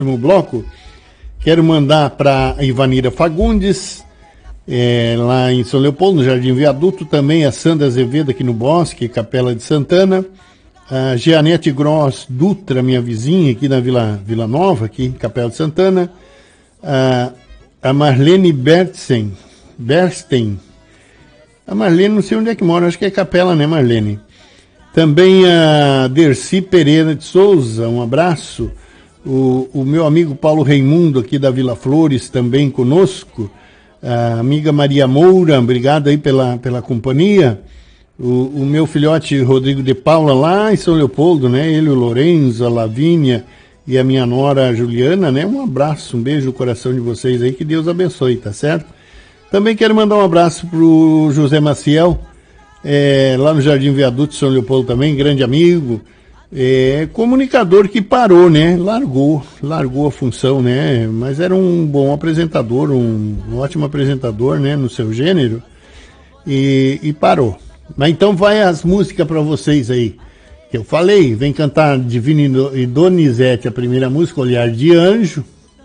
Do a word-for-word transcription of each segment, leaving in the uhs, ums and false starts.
no bloco. Quero mandar para Ivanira Fagundes, é, lá em São Leopoldo, no Jardim Viaduto, também a Sandra Azevedo aqui no Bosque, Capela de Santana, a Jeanette Gross Dutra, minha vizinha aqui na Vila, Vila Nova, aqui em Capela de Santana, a, a Marlene Bertzen, Bersten, a Marlene não sei onde é que mora, acho que é Capela, né, Marlene? Também a Dercy Pereira de Souza, um abraço. O, o meu amigo Paulo Raimundo, aqui da Vila Flores, também conosco. A amiga Maria Moura, obrigado aí pela, pela companhia. O, o meu filhote Rodrigo de Paula, lá em São Leopoldo, né? Ele, o Lorenzo, a Lavínia e a minha nora Juliana, né? Um abraço, um beijo no coração de vocês aí, que Deus abençoe, tá certo? Também quero mandar um abraço pro José Maciel, é, lá no Jardim Viaduto de São Leopoldo também, grande amigo. É, comunicador que parou, né? Largou, largou a função, né? Mas era um bom apresentador, um, um ótimo apresentador, né? No seu gênero. E, e parou. Mas então vai as músicas para vocês aí. Que eu falei, vem cantar Divino e Donizete, a primeira música, Olhar de Anjo.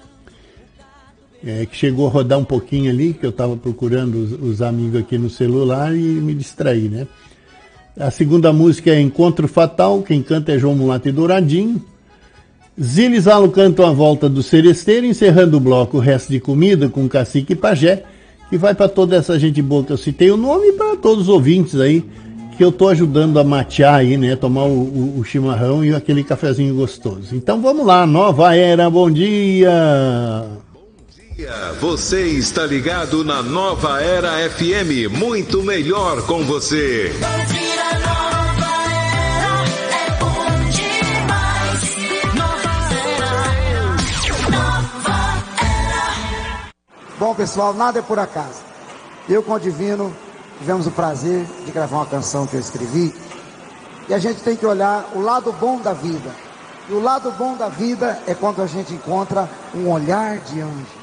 É, que chegou a rodar um pouquinho ali, que eu estava procurando os, os amigos aqui no celular e me distraí, né? A segunda música é Encontro Fatal, quem canta é João Mulato e Douradinho. Zila e Zalo cantam A Volta do Seresteiro, encerrando o bloco O Resto de Comida com Cacique e Pajé, que vai para toda essa gente boa que eu citei o nome e para todos os ouvintes aí, que eu estou ajudando a matear aí, né, tomar o, o, o chimarrão e aquele cafezinho gostoso. Então vamos lá, Nova Era, bom dia! Você está ligado na Nova Era F M, muito melhor com você. Bom dia, Nova Era, é bom demais. Nova Era, Nova Era. Bom, pessoal, nada é por acaso. Eu com o Divino tivemos o prazer de gravar uma canção que eu escrevi. E a gente tem que olhar o lado bom da vida. E o lado bom da vida é quando a gente encontra um olhar de anjo.